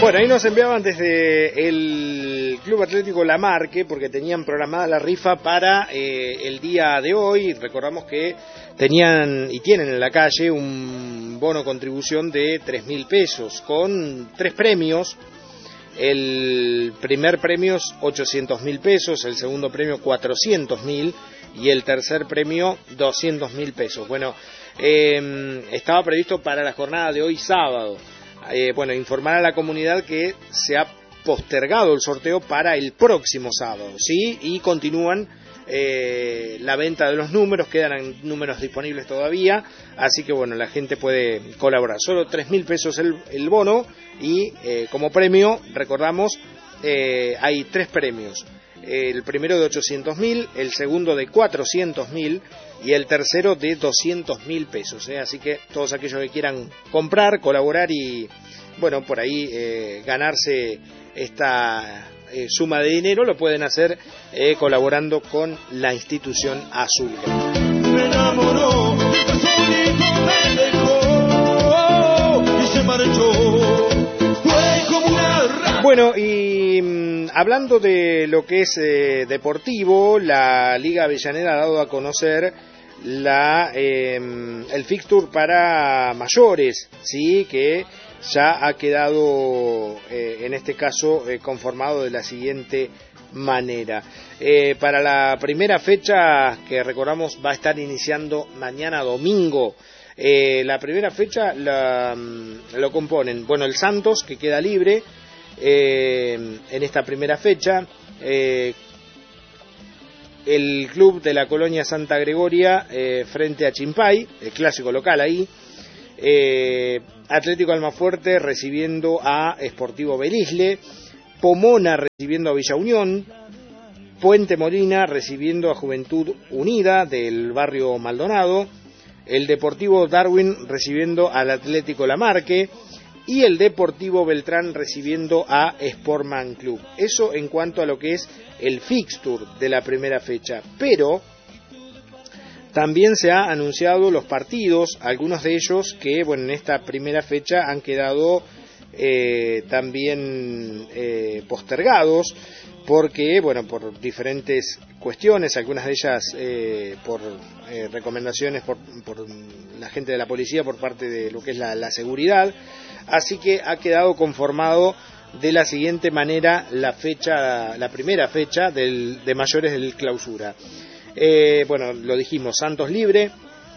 Bueno, ahí nos enviaban desde el Club Atlético Lamarque, porque tenían programada la rifa para el día de hoy. Recordamos que tenían y tienen en la calle un bono contribución de 3.000 pesos con 3 premios. El primer premio es 800.000 pesos, el segundo premio 400.000 y el tercer premio 200.000 pesos. Bueno, estaba previsto para la jornada de hoy sábado. Bueno, informar a la comunidad que se ha postergado el sorteo para el próximo sábado, ¿sí? Y continúan la venta de los números, quedan números disponibles todavía, así que bueno, la gente puede colaborar. Solo 3.000 pesos el bono y como premio, recordamos, hay 3 premios. El primero de 800.000, el segundo de 400.000 y el tercero de 200.000 pesos. Así que todos aquellos que quieran comprar, colaborar y, bueno, por ahí ganarse esta suma de dinero, lo pueden hacer colaborando con la institución azul. Me enamoró, solito me dejó y se marchó. Fue como una... Bueno, y hablando de lo que es deportivo, la Liga Avellaneda ha dado a conocer el fixture para mayores, sí, que ya ha quedado en este caso conformado de la siguiente manera. Para la primera fecha, que recordamos va a estar iniciando mañana domingo, la primera fecha lo componen, bueno, el Santos, que queda libre en esta primera fecha, el club de la colonia Santa Gregoria frente a Chimpay, el clásico local ahí, Atlético Almafuerte recibiendo a Sportivo Belisle, Pomona recibiendo a Villa Unión, Puente Molina recibiendo a Juventud Unida del barrio Maldonado, el Deportivo Darwin recibiendo al Atlético Lamarque y el Deportivo Beltrán recibiendo a Sportman Club. Eso en cuanto a lo que es el fixture de la primera fecha, pero también se han anunciado los partidos, algunos de ellos que, bueno, en esta primera fecha han quedado también postergados, porque, bueno, por diferentes cuestiones, algunas de ellas por recomendaciones por la gente de la policía, por parte de lo que es la seguridad, así que ha quedado conformado de la siguiente manera la primera fecha de mayores del clausura. Bueno, lo dijimos, Santos libre,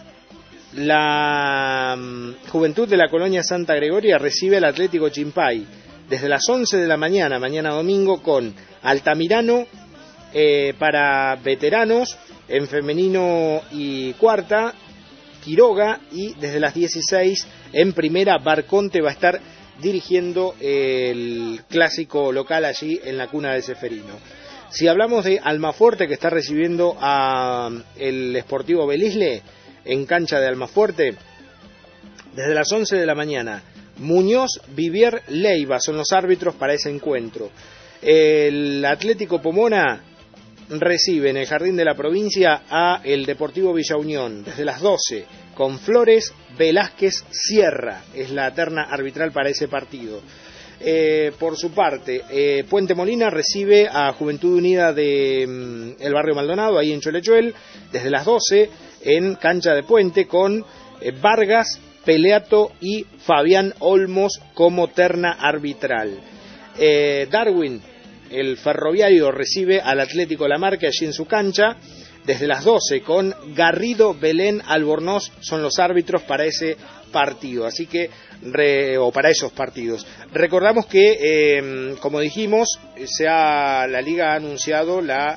la Juventud de la colonia Santa Gregoria recibe al Atlético Chimpay desde las 11 de la mañana, mañana domingo, con Altamirano para veteranos, en femenino y cuarta, Quiroga, y desde las 16 en primera, Barconte va a estar dirigiendo el clásico local allí en la cuna de Ceferino. Si hablamos de Almafuerte, que está recibiendo a el Sportivo Belisle en cancha de Almafuerte, desde las 11 de la mañana, Muñoz, Vivier, Leiva son los árbitros para ese encuentro. El Atlético Pomona recibe en el Jardín de la Provincia a el Deportivo Villa Unión desde las 12, con Flores, Velázquez, Sierra, es la terna arbitral para ese partido. Por su parte, Puente Molina recibe a Juventud Unida de el barrio Maldonado, ahí en Cholechuel, desde las 12 en cancha de Puente, con Vargas, Peleato y Fabián Olmos como terna arbitral. Darwin, el Ferroviario, recibe al Atlético Lamarque allí en su cancha desde las 12, con Garrido, Belén, Albornoz son los árbitros para ese partido, así que para esos partidos. Recordamos que, como dijimos, la Liga ha anunciado la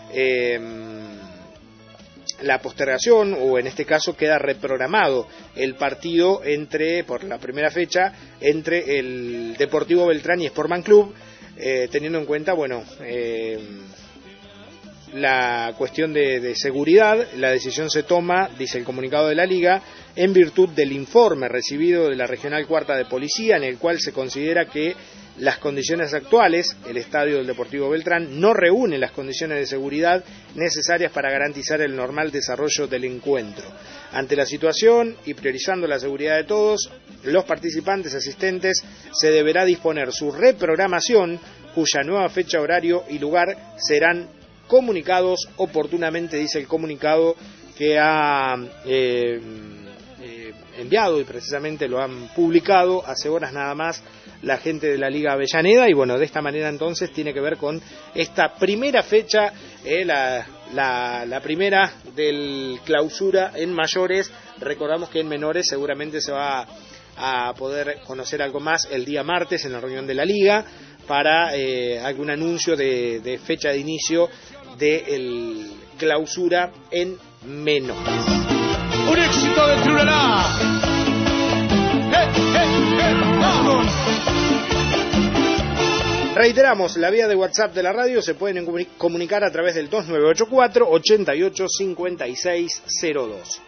postergación, o en este caso queda reprogramado el partido por la primera fecha entre el Deportivo Beltrán y Sportman Club, teniendo en cuenta, bueno, la cuestión de seguridad. La decisión se toma, dice el comunicado de la Liga, en virtud del informe recibido de la Regional Cuarta de Policía, en el cual se considera que las condiciones actuales, el estadio del Deportivo Beltrán, no reúne las condiciones de seguridad necesarias para garantizar el normal desarrollo del encuentro. Ante la situación y priorizando la seguridad de todos, los participantes asistentes se deberá disponer su reprogramación, cuya nueva fecha, horario y lugar serán comunicados oportunamente, dice el comunicado que ha enviado y precisamente lo han publicado hace horas nada más la gente de la Liga Avellaneda. Y bueno, de esta manera entonces tiene que ver con esta primera fecha, la primera del clausura en mayores. Recordamos que en menores seguramente se va a poder conocer algo más el día martes en la reunión de la Liga para algún anuncio de fecha de inicio del clausura en menores. Un éxito de Trulala. ¡Vamos! Reiteramos, la vía de WhatsApp de la radio, se pueden comunicar a través del 2984-885602.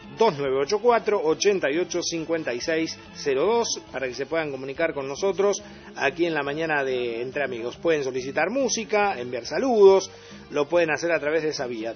2984-885602 para que se puedan comunicar con nosotros aquí en la mañana de Entre Amigos. Pueden solicitar música, enviar saludos, lo pueden hacer a través de esa vía.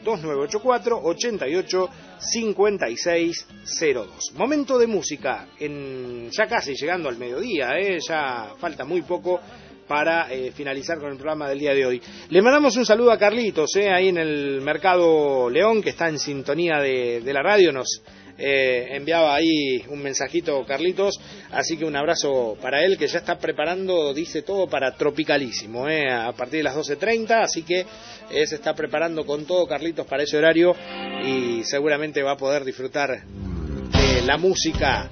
2984-885602. Momento de música, ya casi llegando al mediodía, ya falta muy poco para finalizar con el programa del día de hoy. Le mandamos un saludo a Carlitos, ahí en el Mercado León, que está en sintonía de la radio. Nos enviaba ahí un mensajito Carlitos, así que un abrazo para él, que ya está preparando, dice todo, para Tropicalísimo, a partir de las 12:30, así que se está preparando con todo Carlitos para ese horario y seguramente va a poder disfrutar de la música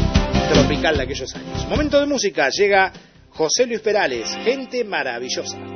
tropical de aquellos años. Momento de música, llega José Luis Perales, Gente Maravillosa.